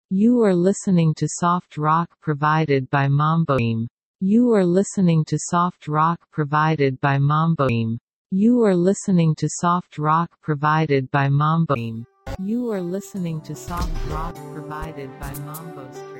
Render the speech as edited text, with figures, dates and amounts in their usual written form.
You are listening to soft rock provided by Mamboim. You are listening to soft rock provided by Mamboim. You are listening to soft rock provided by Mamboim. You are listening to soft rock provided by Mambo Street.